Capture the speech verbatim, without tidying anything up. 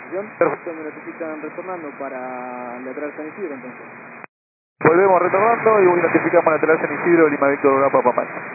posición. Perfecto. Me notifican retornando para lateral San Isidro entonces. Volvemos retornando y notificamos lateral San Isidro, Lima Víctor Europa Papá.